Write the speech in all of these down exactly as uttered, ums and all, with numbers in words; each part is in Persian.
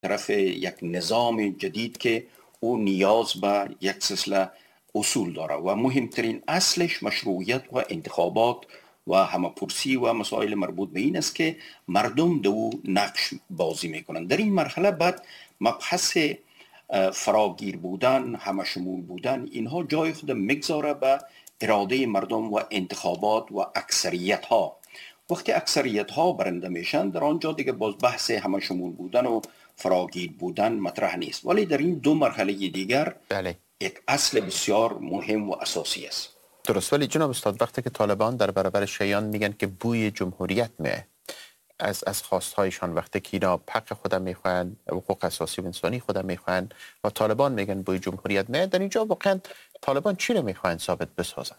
طرف یک نظام جدید که او نیاز به یک سلسله اصول داره و مهمترین اصلش مشروعیت و انتخابات و همه‌پرسی و مسائل مربوط به این است که مردم دو نقش بازی میکنند. در این مرحله بعد مبحث فراگیر بودن، همه شمول بودن، اینها جای خود میگذاره به اراده مردم و انتخابات و اکثریت ها. وقتی اکثریت ها برنده میشن در آنجا دیگه باز بحث همه شمول بودن و فراگیر بودن مطرح نیست. ولی در این دو مرحله دیگر بله. یک اصل بسیار مهم و اساسی است. درست. ولی جناب استاد وقتی که طالبان در برابر شیعیان میگن که بوی جمهوریت میه از از خواستهایشان، وقتی که اینا حق خودم میخوان، حقوق اساسی و انسانی خودم میخوان و طالبان میگن بوی جمهوریت میه، در اینجا واقعا طالبان چی رو میخوان ثابت بسازن؟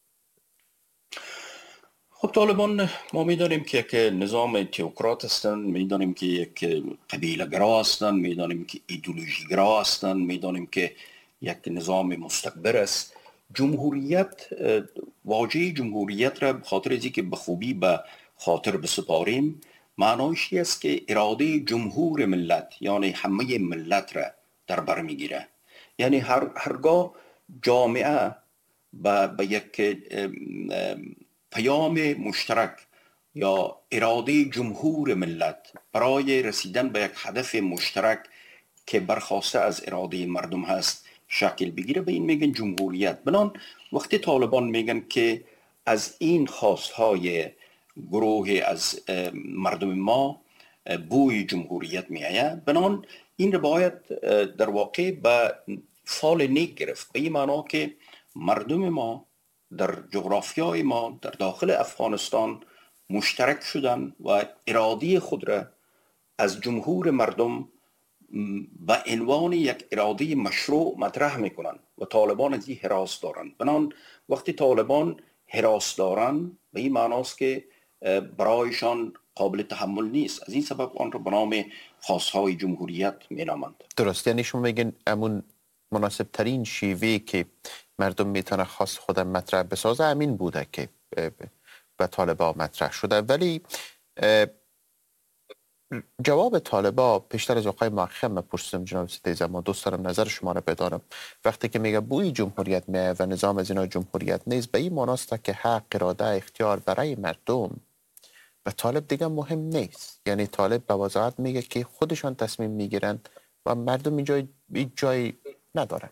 خب طالبان ما میدانیم که یک نظام تئوکرات هستند، میدانیم که یک قبیله گرا هستند، میدانیم که ایدئولوژی گرا هستند، میدانیم که یک نظام مستکبر است. جمهوریت، واژه جمهوریت را به خاطر اینکه به خوبی به خاطر بسپاریم، معنایش است که اراده جمهور ملت یعنی همه ملت را در بر میگیره. یعنی هر هرگاه جامعه با, با یک پیام مشترک یا اراده جمهور ملت برای رسیدن به یک هدف مشترک که برخواسته از اراده مردم هست شکل بگیره، به این میگن جمهوریت. بنان وقتی طالبان میگن که از این خواستهای گروه از مردم ما بوی جمهوریت میآید، بنان این رو باید در واقع به فال نیک گرفت، به این معنا که مردم ما در جغرافیای ما در داخل افغانستان مشترک شدن و اراده خود را از جمهور مردم به عنوان یک اراده مشروع مطرح میکنن و طالبان از این حراس دارن. بنان وقتی طالبان حراس دارن به این معناست که برایشان قابل تحمل نیست، از این سبب آن را به نام خواستهای جمهوریت مینامند. درست. یعنی شما میگن امون مناسب ترین شیوه که مردم میتونه خواست خودم مطرح بسازه همین بوده که به طالبا مطرح شده. ولی جواب طالبا پیشتر از آقای محکم بپرسیم جناب ستیز، اما دوست دارم نظر شما رو بدانم. وقتی که میگه بوی جمهوریت میه و نظام از اینا جمهوریت نیست، به این معناست که حق، اراده، اختیار برای مردم و طالب دیگه مهم نیست. یعنی طالب به وضاحت میگه که خودشان تصمیم میگیرن و مردم این جای این جای ندارن.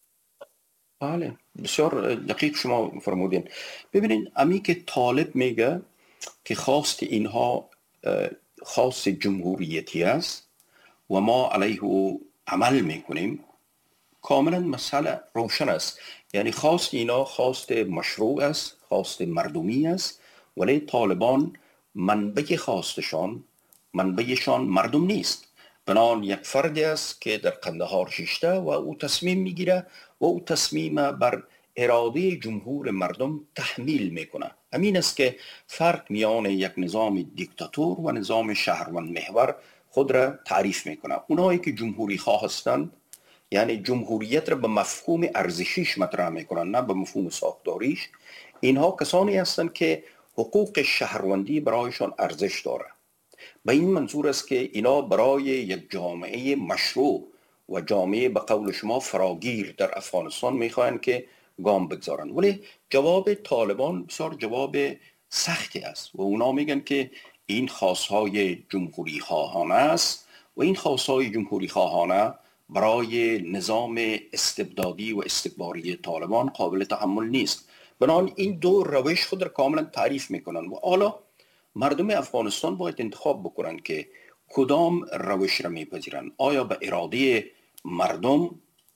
بله بسیار دقیق شما فرمودین. ببینید امی که طالب میگه که خواست اینها خاص جمهوریتی است و ما علیه عمل میکنیم، کاملا مسئله روشن است. یعنی خواست اینا خواست مشروع است، خواست مردمی است، ولی طالبان منبع خواستشان منبعشان مردم نیست. بنان یک فردی است که در قندهار شیشته و او تصمیم میگیره و او تصمیم بر اراده جمهور مردم تحمیل میکنه. همین است که فرق میان یک نظام دیکتاتور و نظام شهروند محور خود را تعریف میکنه. اونایی که جمهوری خواه هستند یعنی جمهوریت را به مفهوم ارزشیش مطرح میکنن نه به مفهوم ساختاریش، اینها کسانی هستند که حقوق شهروندی برایشان ارزش داره. به این منظور است که اینا برای یک جامعه مشروع و جامعه به قول شما فراگیر در افغانستان میخواهند که گام بگذارن. ولی جواب طالبان بسیار جواب سختی است و اونا میگن که این خواستهای جمهوری خواهانه است و این خواستهای جمهوری خواهانه برای نظام استبدادی و استکباری طالبان قابل تحمل نیست. بنابراین این دو روش خود را کاملا تعریف میکنن و حالا مردم افغانستان باید انتخاب بکنن که کدام روش را میپذیرن. آیا به اراده مردم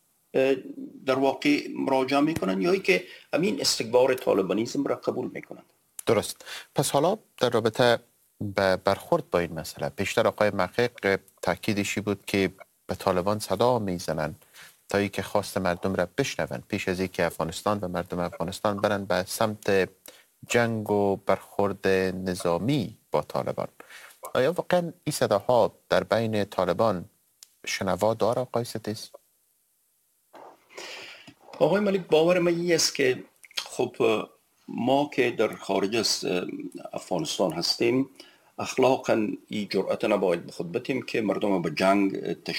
در واقع مراجعه میکنن یا ای که همین استکبار طالبانیسم را قبول میکنن. درست. پس حالا در رابطه به برخورد با این مسئله پیشتر آقای محقق تاکیدشی بود که به طالبان صدا میزنن تا ای که خواست مردم را بشنون پیش از اینکه افغانستان و مردم افغانستان برن به سمت جنگ و برخورد نظامی با طالبان. آیا واقعا این صداها در بین طالبان شنوا داره آقای ستیز؟ آقای ملک باور من این است که خب ما که در خارج از افغانستان هستیم اخلاقا این جرأت نباید به خود بتیم که مردم به جنگ